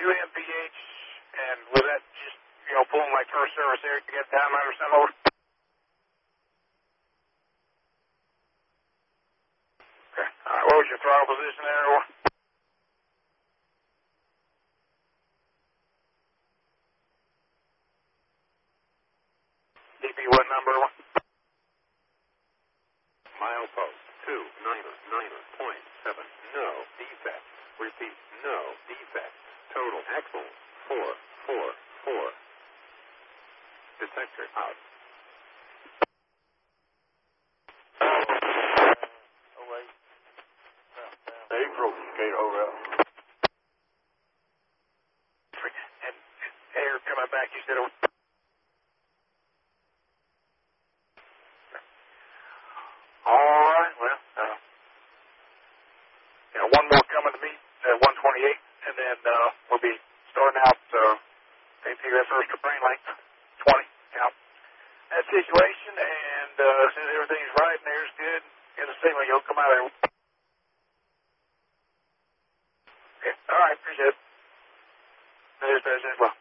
MPH, and was that just, pulling like first service area to get down or something over? Okay. All right, what was your throttle position there, or? DP what number? Milepost 299.7. No defect. Repeat, no defect. Total axle 444. Detector out. Oh, wait. April, skate over out. And air coming back, you said it was. All right, well, one more coming to me at 128, and then we'll be starting out, take that first train length, 20, that situation, and as soon as everything's right and air's good, get a signal, you'll come out there. Okay, all right, appreciate it. There's well.